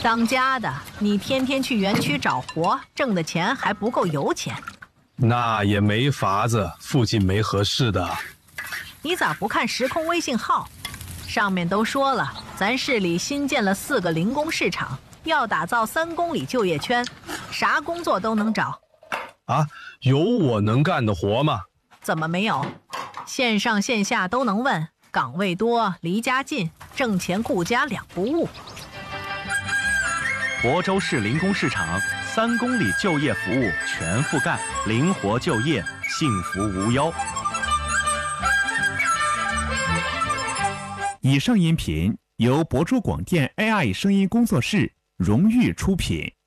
当家的，你天天去园区找活，挣的钱还不够油钱。 那也没法子，附近没合适的。 你咋不看时空微信号？上面都说了，咱市里新建了4个零工市场，要打造3公里就业圈，啥工作都能找。 啊，有我能干的活吗？ 怎么没有？线上线下都能问，岗位多，离家近，挣钱顾家2不误。 亳州市零工市场3公里就业服务全覆盖，灵活就业，幸福无忧。 以上音频由亳州广电 AI 声音工作室荣誉出品。